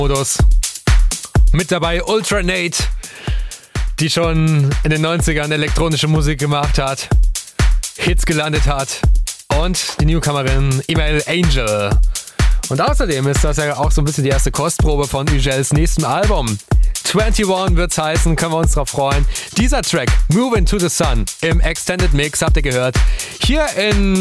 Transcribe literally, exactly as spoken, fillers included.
Modus. Mit dabei Ultra Nate, die schon in den neunzigern elektronische Musik gemacht hat, Hits gelandet hat, und die Newcomerin Email Angel. Und außerdem ist das ja auch so ein bisschen die erste Kostprobe von Ugels nächstem Album. einundzwanzig wird's heißen, können wir uns drauf freuen. Dieser Track, Move Into the Sun, im Extended Mix, habt ihr gehört, hier in